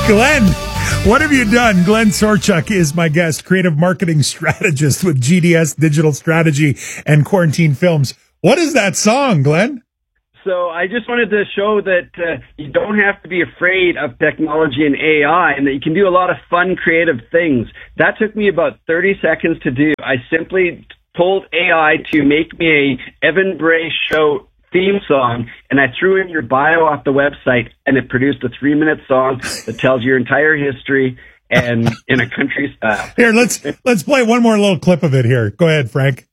Glenn, what have you done? Glenn Sorchuk is my guest, creative marketing strategist with GDS Digital Strategy and Quarantine Films. What is that song, Glenn? So I just wanted to show that you don't have to be afraid of technology and AI, and that you can do a lot of fun, creative things. That took me about 30 seconds to do. I simply told AI to make me a Evan Bray Show theme song, and I threw in your bio off the website, and it produced a 3-minute song that tells your entire history and in a country style. Here, let's play one more little clip of it here. Go ahead, Frank.